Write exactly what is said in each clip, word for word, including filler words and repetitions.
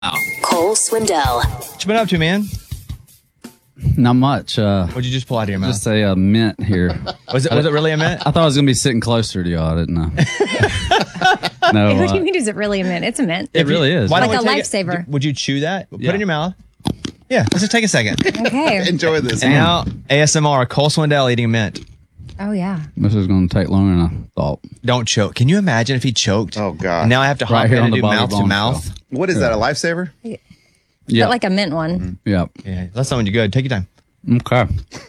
Cole Swindell. What you been up to, man? Not much. Uh, What'd you just pull out of your mouth? just a uh, mint here. Was it was it really a mint? I thought I was going to be sitting closer to y'all. I didn't know. no, What do uh, you mean, is it really a mint? It's a mint. it really is. Why Like don't a we take lifesaver. It, would you chew that? Put Yeah. it in your mouth. Yeah, let's just take a second. Okay. Enjoy this. And now, A S M R, Cole Swindell eating mint. Oh, yeah. This is going to take longer than I thought. Don't choke. Can you imagine if he choked? Oh, God. And now I have to hop Right here in on and the do Bobby mouth to Bone mouth. show. What is that, a lifesaver? Yeah. But like a mint one. yeah. Yeah, that's someone you good. Take your time. Okay.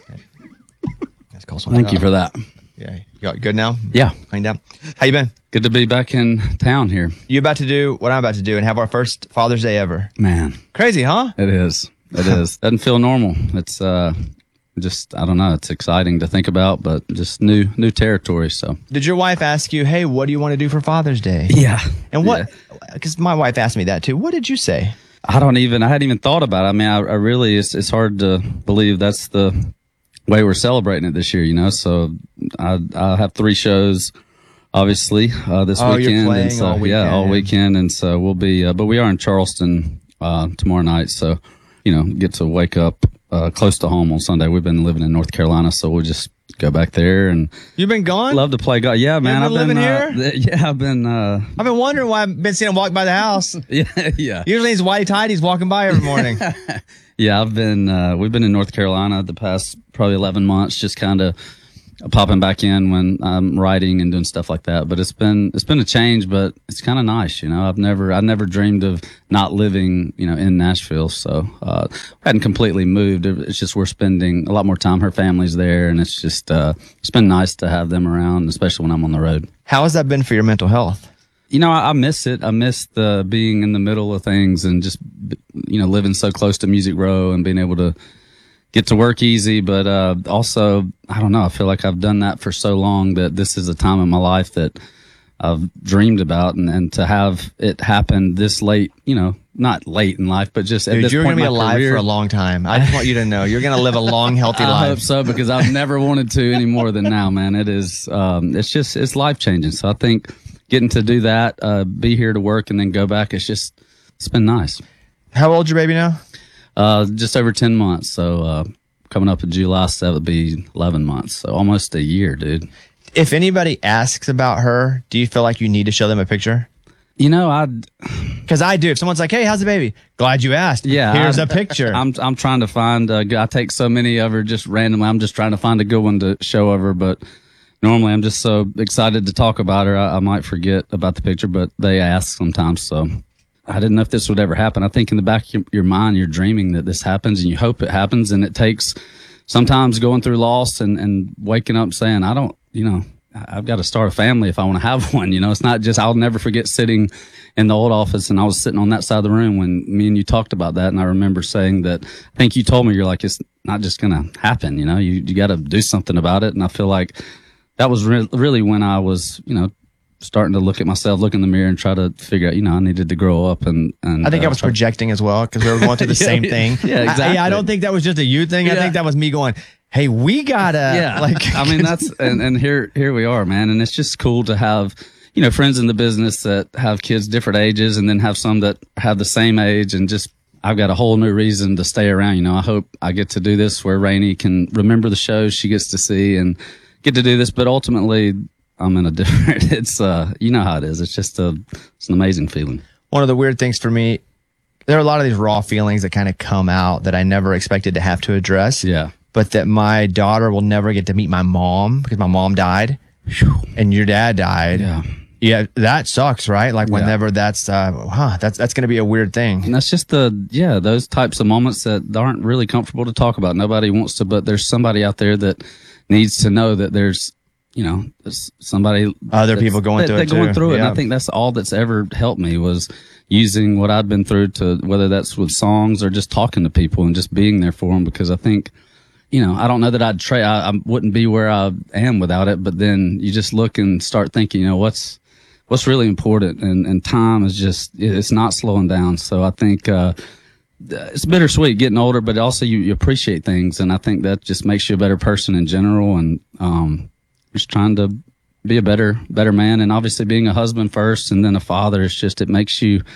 That's Cole Swindell. Thank you for that. Yeah, you got good now? Yeah. Cleaned up. How you been? Good to be back in town here. You about to do what I'm about to do and have our first Father's Day ever. Man, Crazy, huh? it is. It is. Doesn't feel normal. It's uh, just, I don't know. It's exciting to think about, but just new new territory. So. Did your wife ask you, hey, what do you want to do for Father's Day? Yeah. And what, because my wife asked me that too. What did you say? I don't even, I hadn't even thought about it. I mean, I, I really, it's, it's hard to believe that's the way we're celebrating it this year, you know? So I, I have three shows, obviously, uh, this Oh, you're weekend. playing and so, all yeah, all weekend. weekend. And so we'll be, uh, but we are in Charleston, uh, tomorrow night. So, you know, get to wake up, uh, close to home on Sunday. We've been living in North Carolina, so we'll just go back there and You've been gone? love to play golf. Yeah, man. been I've living been, uh, here? th- yeah, I've been, uh, I've been wondering why I've been seeing him walk by the house. yeah, yeah. Usually he's whitey tighties walking by every morning. Yeah, I've been, uh, we've been in North Carolina the past probably eleven months, just kind of popping back in when I'm writing and doing stuff like that. But it's been, it's been a change, but it's kind of nice. You know, I've never, I never dreamed of not living, you know, in Nashville. So, uh, I hadn't completely moved. It's just, we're spending a lot more time. Her family's there, and it's just, uh, it's been nice to have them around, especially when I'm on the road. How has that been for your mental health? You know, I, I miss it. I miss the being in the middle of things and just, you know, living so close to Music Row and being able to get to work easy. But uh, also, I don't know, I feel like I've done that for so long that this is a time in my life that I've dreamed about. And, and to have it happen this late, you know, not late in life, but just at Dude, this you're point going to be in my alive career, for a long time. I just want you to know you're going to live a long, healthy I life. hope so, because I've never wanted to any more than now, man. It is, um, it's just, it's life changing. So I think getting to do that, uh, be here to work and then go back, it's just, it's been nice. How old's your baby now? Uh, just over ten months. So, uh, coming up in July seventh would be eleven months. So almost a year, dude. If anybody asks about her, do you feel like you need to show them a picture? You know, I, Because I do. If someone's like, hey, how's the baby? Glad you asked. Yeah, Here's I- a picture. I'm, I'm trying to find, uh, I take so many of her just randomly. I'm just trying to find a good one to show of her, but normally I'm just so excited to talk about her. I, I might forget about the picture, but they ask sometimes. So I didn't know if this would ever happen. I think in the back of your, your mind, you're dreaming that this happens and you hope it happens. And it takes sometimes going through loss and, and waking up saying, I don't, you know, I've got to start a family if I want to have one. You know, it's not just, I'll never forget sitting in the old office and I was sitting on that side of the room when me and you talked about that. And I remember saying that, I think you told me, you're like, it's not just going to happen. You know, you, you got to do something about it. And I feel like that was re- really when I was, you know, starting to look at myself, look in the mirror and try to figure out, you know, I needed to grow up and, and I think uh, I was try- projecting as well because we were going through the Yeah, same yeah. thing. Yeah, I- exactly. I, I don't think that was just a you thing. I Yeah. think that was me going, hey, we gotta, yeah, like, I mean, that's, and, and here, here we are, man. And it's just cool to have, you know, friends in the business that have kids different ages and then have some that have the same age and just, I've got a whole new reason to stay around. You know, I hope I get to do this where Rainey can remember the shows she gets to see and get to do this. But ultimately, I'm in a different, it's, uh, you know how it is. It's just a, it's an amazing feeling. one of the weird things for me, there are a lot of these raw feelings that kind of come out that I never expected to have to address. Yeah. But that my daughter will never get to meet my mom because my mom died and your dad died. Yeah. Yeah, that sucks, right? Like Yeah. whenever that's, uh, huh, that's that's going to be a weird thing. And that's just the, yeah, those types of moments that aren't really comfortable to talk about. Nobody wants to, but there's somebody out there that needs to know that there's, you know, there's somebody, Other that's- people going that- through that it going too. through it. And Yeah. I think that's all that's ever helped me was using what I've been through to, whether that's with songs or just talking to people and just being there for them. Because I think, you know, I don't know that I'd trade, I, I wouldn't be where I am without it. But then you just look and start thinking, you know, what's, what's really important, and, and time is just, it's not slowing down. So I think, uh, it's bittersweet getting older, but also you, you appreciate things. And I think that just makes you a better person in general. And, um, just trying to be a better, better man. And obviously being a husband first and then a father, it's just, it makes you,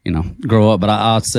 you know, grow up. But I, I'll say